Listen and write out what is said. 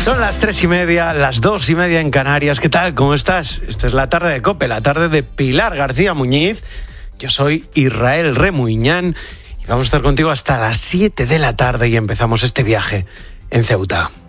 Son las 3:30, las 2:30 en Canarias. ¿Qué tal? ¿Cómo estás? Esta es la tarde de COPE, la tarde de Pilar García Muñiz. Yo soy Israel Remuñán y vamos a estar contigo hasta las 7 de la tarde y empezamos este viaje en Ceuta.